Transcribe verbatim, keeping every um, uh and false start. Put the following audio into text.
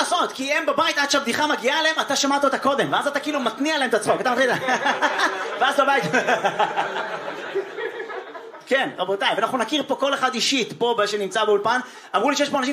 לעשות, כי הם בבית עד שהבדיחה מגיעה אליהם, אתה שמעת אותה קודם, ואז אתה כאילו מתניע להם את הצחוק, אתה מתחיל, ואז בבית. כן, רבותיי, ואנחנו נכיר פה כל אחד אישית, פה שנמצא באולפן, אמרו לי שיש פה אנשים